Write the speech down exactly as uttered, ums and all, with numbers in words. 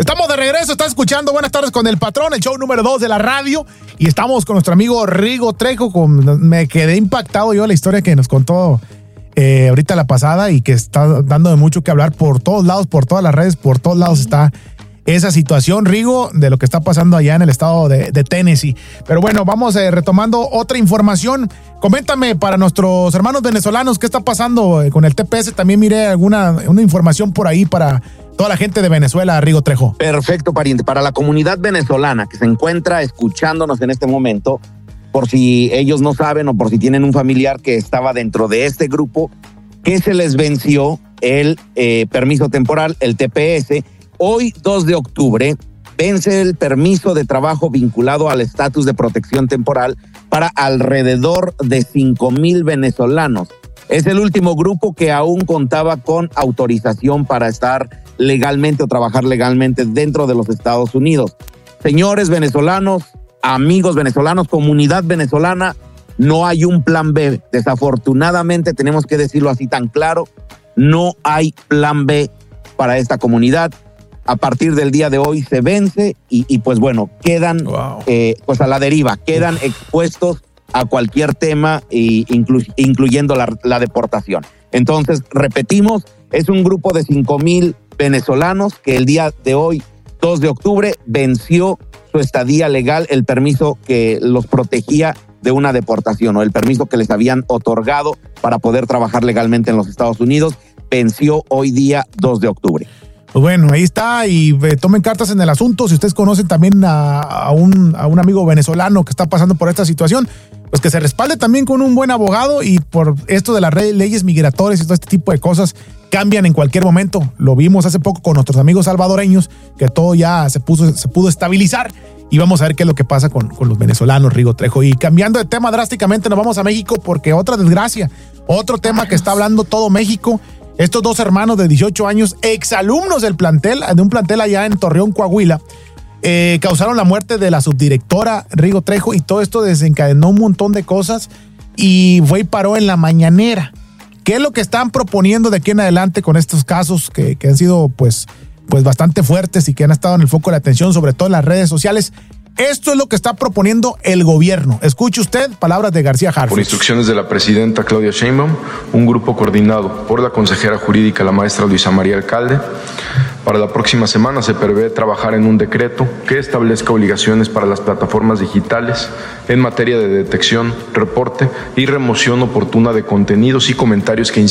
Estamos de regreso, estás escuchando Buenas Tardes con el Patrón, el show número dos de la radio. Y estamos con nuestro amigo Rigo Trejo. Con, me quedé impactado yo de la historia que nos contó eh, ahorita la pasada y que está dando de mucho que hablar por todos lados, por todas las redes, por todos lados está esa situación, Rigo, de lo que está pasando allá en el estado de, de Tennessee. Pero bueno, vamos eh, retomando otra información. Coméntame para nuestros hermanos venezolanos qué está pasando con el T P S. También miré alguna una información por ahí para toda la gente de Venezuela, Rigo Trejo. Perfecto, pariente. Para la comunidad venezolana que se encuentra escuchándonos en este momento, por si ellos no saben o por si tienen un familiar que estaba dentro de este grupo, que se les venció el eh, permiso temporal, el T P S. Hoy, dos de octubre, vence el permiso de trabajo vinculado al estatus de protección temporal para alrededor de cinco mil venezolanos. Es el último grupo que aún contaba con autorización para estar legalmente o trabajar legalmente dentro de los Estados Unidos. Señores venezolanos, amigos venezolanos, comunidad venezolana, no hay un plan B. Desafortunadamente, tenemos que decirlo así tan claro, no hay plan B para esta comunidad. A partir del día de hoy se vence y, y pues bueno, quedan wow. eh, pues a la deriva, quedan Uf. expuestos a cualquier tema, y inclu, incluyendo la, la deportación. Entonces, repetimos, es un grupo de cinco mil venezolanos que el día de hoy, dos de octubre, venció su estadía legal, el permiso que los protegía de una deportación o el permiso que les habían otorgado para poder trabajar legalmente en los Estados Unidos, venció hoy día dos de octubre. Pues bueno, ahí está, y eh, tomen cartas en el asunto. Si ustedes conocen también a, a, un, a un amigo venezolano que está pasando por esta situación, pues que se respalde también con un buen abogado. Y por esto de las leyes migratorias y todo este tipo de cosas cambian en cualquier momento. Lo vimos hace poco con nuestros amigos salvadoreños, que todo ya se, puso, se pudo estabilizar. Y vamos a ver qué es lo que pasa con, con los venezolanos, Rigo Trejo. Y cambiando de tema drásticamente, nos vamos a México, porque otra desgracia, otro tema que está hablando todo México. Estos dos hermanos de dieciocho años, exalumnos del plantel, de un plantel allá en Torreón, Coahuila, eh, causaron la muerte de la subdirectora Rigo Trejo, y todo esto desencadenó un montón de cosas y fue y paró en la mañanera. ¿Qué es lo que están proponiendo de aquí en adelante con estos casos que, que han sido pues, pues bastante fuertes y que han estado en el foco de la atención, sobre todo en las redes sociales? Esto es lo que está proponiendo el gobierno. Escuche usted, palabras de García Harfuch. Por instrucciones de la presidenta Claudia Sheinbaum, un grupo coordinado por la consejera jurídica, la maestra Luisa María Alcalde, para la próxima semana se prevé trabajar en un decreto que establezca obligaciones para las plataformas digitales en materia de detección, reporte y remoción oportuna de contenidos y comentarios que